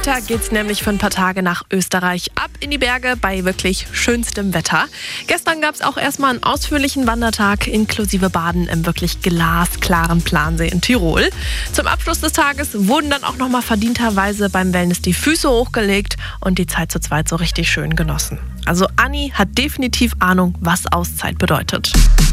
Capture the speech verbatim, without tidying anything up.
Später geht's nämlich für ein paar Tage nach Österreich, ab in die Berge bei wirklich schönstem Wetter. Gestern gab's auch erstmal einen ausführlichen Wandertag inklusive Baden im wirklich glasklaren Plansee in Tirol. Zum Abschluss des Tages wurden dann auch nochmal verdienterweise beim Wellness die Füße hochgelegt und die Zeit zu zweit so richtig schön genossen. Also Anni hat definitiv Ahnung, was Auszeit bedeutet.